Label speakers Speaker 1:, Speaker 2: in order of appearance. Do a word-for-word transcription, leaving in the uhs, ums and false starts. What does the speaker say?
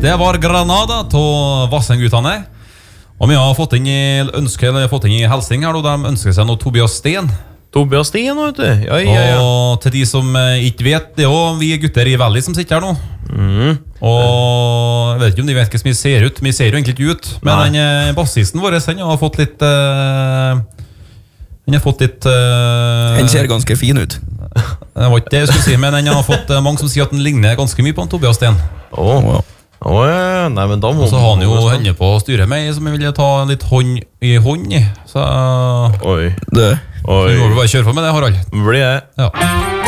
Speaker 1: Det var Granada til Vassendgutane. Og vi har fått inn i ønske, eller fått inn i helsing her, og de ønsker seg noe Tobias Sten.
Speaker 2: Tobias Sten, vet du. Ja, ja, ja.
Speaker 1: Og til de som ikke vet, det er jo vi gutter i Valley som sitter her nå.
Speaker 2: Mm.
Speaker 1: Og jeg vet ikke om de vet hvordan vi ser ut. Vi ser jo egentlig ikke ut. Men den bassisten vår, han har fått litt uh, Han har fått litt uh,
Speaker 3: Han ser ganske fin ut.
Speaker 1: Det var ikke det jeg skulle si, men han har fått uh, mange som sier at han ligner ganske mye på han Tobias Sten.
Speaker 2: Åh, oh. oh, ja. Nei, men da må
Speaker 1: og så har han jo henne på styret med som jeg ville ta litt hånd i hånd i. Så
Speaker 2: Oi.
Speaker 3: Det
Speaker 2: Oi.
Speaker 1: Så må du bare kjøre på med det, Harald.
Speaker 2: Blir jeg
Speaker 1: Ja.